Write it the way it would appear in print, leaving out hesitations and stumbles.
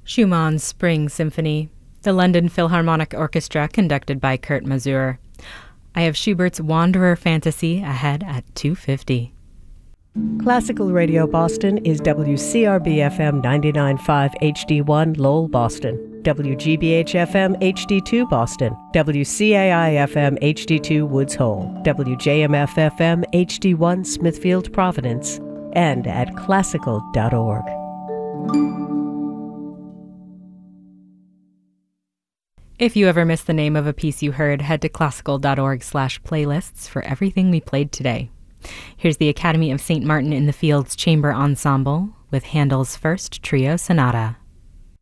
Schumann's Spring Symphony, the London Philharmonic Orchestra conducted by Kurt Masur. I have Schubert's Wanderer Fantasy ahead at 2:50. Classical Radio Boston is WCRB-FM 99.5 HD1 Lowell, Boston, WGBH-FM HD2 Boston, WCAI-FM HD2 Woods Hole, WJMF-FM HD1 Smithfield, Providence, and at classical.org. If you ever missed the name of a piece you heard, head to classical.org/playlists for everything we played today. Here's the Academy of St. Martin in the Fields Chamber Ensemble with Handel's First Trio Sonata.